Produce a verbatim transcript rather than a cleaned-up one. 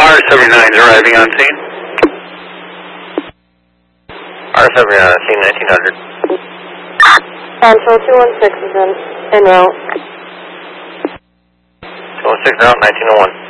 R seventy-nine is arriving on scene. R seventy-nine on scene, nineteen hundred. Central two one six is in, en route. two one six now, nineteen oh one.